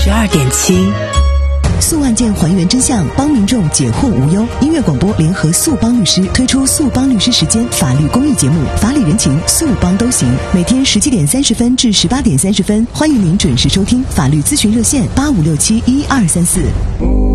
12.7。 诉案件还原真相，帮民众解惑无忧。音乐广播联合速帮律师推出速帮律师时间法律公益节目，法理人情速帮都行。每天17点30分至18点30分，欢迎您准时收听。法律咨询热线85671234。